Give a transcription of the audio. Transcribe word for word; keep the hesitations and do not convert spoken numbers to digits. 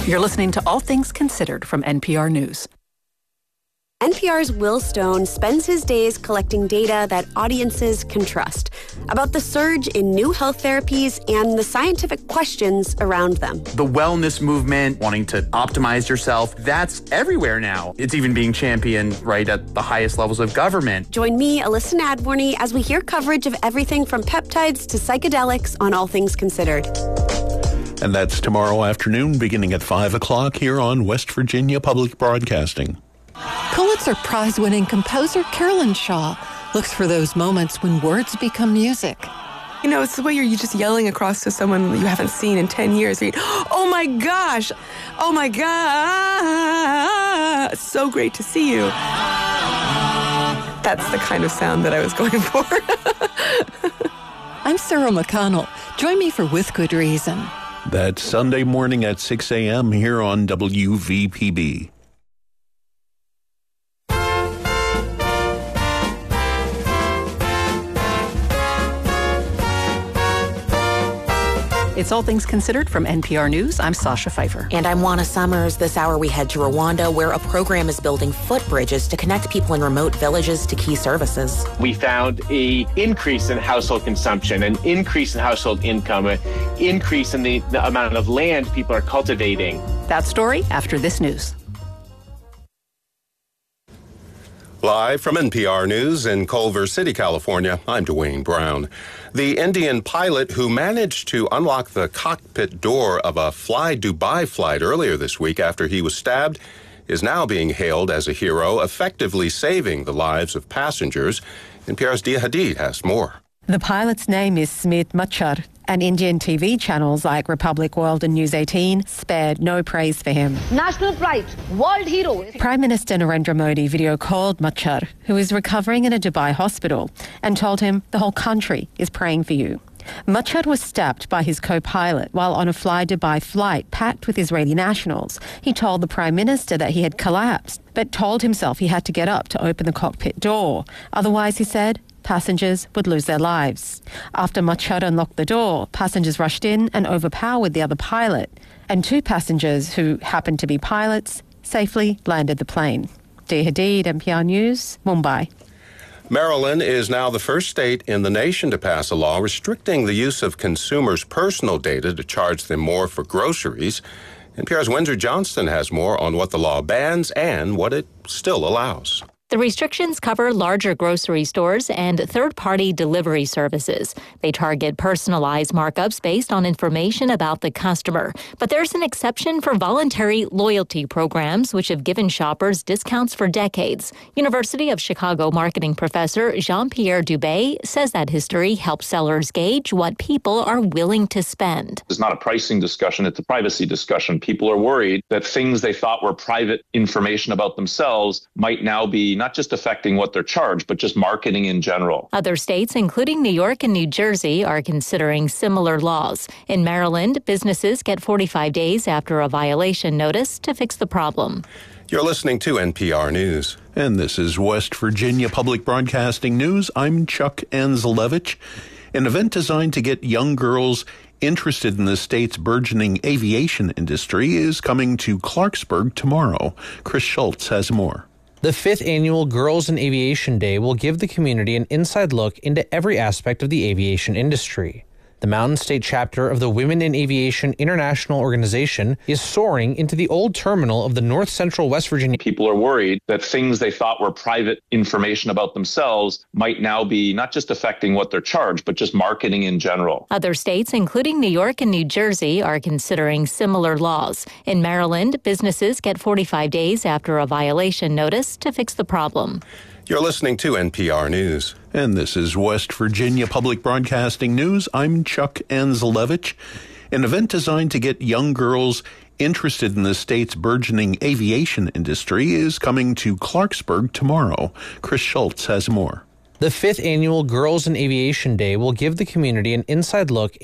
You're listening to All Things Considered from N P R News. N P R's Will Stone spends his days collecting data that audiences can trust about the surge in new health therapies and the scientific questions around them. The wellness movement, wanting to optimize yourself, that's everywhere now. It's even being championed right at the highest levels of government. Join me, Alyssa Nadworny, as we hear coverage of everything from peptides to psychedelics on All Things Considered. And that's tomorrow afternoon, beginning at five o'clock here on West Virginia Public Broadcasting. Pulitzer Prize-winning composer Carolyn Shaw looks for those moments when words become music. You know, it's the way you're just yelling across to someone you haven't seen in ten years. You, oh my gosh! Oh my God! It's so great to see you. That's the kind of sound that I was going for. I'm Sarah McConnell. Join me for With Good Reason. That's Sunday morning at six a.m. here on W V P B. It's All Things Considered from N P R News. I'm Sasha Pfeiffer. And I'm Juana Summers. This hour we head to Rwanda, where a program is building footbridges to connect people in remote villages to key services. We found an increase in household consumption, an increase in household income, an increase in the, the amount of land people are cultivating. That story after this news. Live from N P R News in Culver City, California, I'm Dwayne Brown. The Indian pilot who managed to unlock the cockpit door of a Fly Dubai flight earlier this week after he was stabbed is now being hailed as a hero, effectively saving the lives of passengers. N P R's Dia Hadid has more. The pilot's name is Smit Machar, and Indian T V channels like Republic World and News eighteen spared no praise for him. National pride, world hero. Prime Minister Narendra Modi video called Machar, who is recovering in a Dubai hospital, and told him the whole country is praying for you. Machar was stabbed by his co-pilot while on a Fly Dubai flight packed with Israeli nationals. He told the Prime Minister that he had collapsed, but told himself he had to get up to open the cockpit door. Otherwise, he said, passengers would lose their lives. After Machar unlocked the door, passengers rushed in and overpowered the other pilot, and two passengers who happened to be pilots safely landed the plane. Dia Hadid, N P R News, Mumbai. Maryland is now the first state in the nation to pass a law restricting the use of consumers' personal data to charge them more for groceries. N P R's Windsor Johnston has more on what the law bans and what it still allows. The restrictions cover larger grocery stores and third-party delivery services. They target personalized markups based on information about the customer. But there's an exception for voluntary loyalty programs, which have given shoppers discounts for decades. University of Chicago marketing professor Jean-Pierre Dubé says that history helps sellers gauge what people are willing to spend. It's not a pricing discussion, it's a privacy discussion. People are worried that things they thought were private information about themselves might now be not just affecting what they're charged, but just marketing in general. Other states, including New York and New Jersey, are considering similar laws. In Maryland, businesses get forty-five days after a violation notice to fix the problem. You're listening to N P R News. And this is West Virginia Public Broadcasting News. I'm Chuck Anzelevich. An event designed to get young girls interested in the state's burgeoning aviation industry is coming to Clarksburg tomorrow. Chris Schultz has more. The fifth annual Girls in Aviation Day will give the community an inside look into every aspect of the aviation industry. The Mountain State chapter of the Women in Aviation International Organization is soaring into the old terminal of the North Central West Virginia. People are worried that things they thought were private information about themselves might now be not just affecting what they're charged, but just marketing in general. Other states, including New York and New Jersey, are considering similar laws. In Maryland, businesses get forty-five days after a violation notice to fix the problem. You're listening to N P R News. And this is West Virginia Public Broadcasting News. I'm Chuck Anzelevich. An event designed to get young girls interested in the state's burgeoning aviation industry is coming to Clarksburg tomorrow. Chris Schultz has more. The fifth annual Girls in Aviation Day will give the community an inside look